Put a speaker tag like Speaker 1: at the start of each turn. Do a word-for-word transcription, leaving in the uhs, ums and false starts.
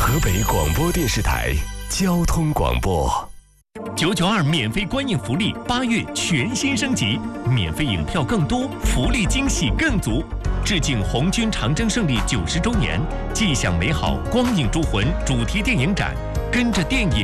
Speaker 1: 河北广播电视台交通广播。
Speaker 2: 九九二免费观影福利，八月全新升级，免费影票更多，福利惊喜更足。致敬红军长征胜利九十周年，尽享美好光影铸魂主题电影展，跟着电影